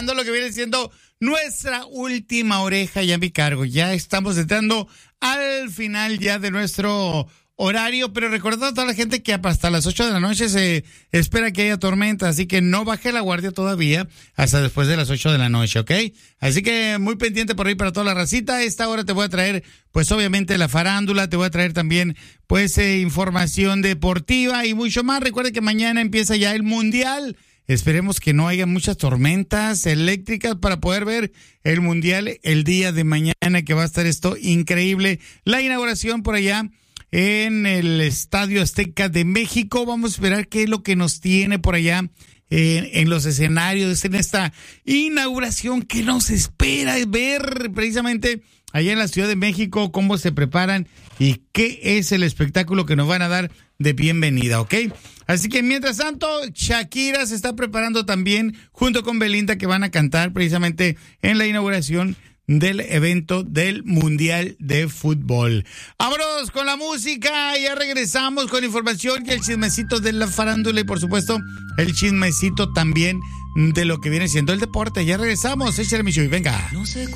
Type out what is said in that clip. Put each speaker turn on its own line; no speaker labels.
preparando lo que viene siendo nuestra última oreja ya a mi cargo. Ya estamos entrando al final ya de nuestro horario, pero recordando a toda la gente que hasta las 8 de la noche se espera que haya tormenta, así que no baje la guardia todavía hasta después de las 8 de la noche, ¿ok? Así que muy pendiente por ahí para toda la racita. A esta hora te voy a traer, pues obviamente la farándula, te voy a traer también, pues información deportiva y mucho más. Recuerda que mañana empieza ya el Mundial. Esperemos que no haya muchas tormentas eléctricas para poder ver el Mundial el día de mañana, que va a estar esto increíble. La inauguración por allá en el Estadio Azteca de México. Vamos a esperar qué es lo que nos tiene por allá en los escenarios, en esta inauguración que nos espera ver precisamente allá en la Ciudad de México, cómo se preparan y qué es el espectáculo que nos van a dar de bienvenida, ¿ok? Así que mientras tanto, Shakira se está preparando también junto con Belinda, que van a cantar precisamente en la inauguración del evento del Mundial de Fútbol. Vámonos con la música, ya regresamos con información y el chismecito de la farándula y por supuesto el chismecito también de lo que viene siendo el deporte. Ya regresamos, échale mi show, venga.
No sé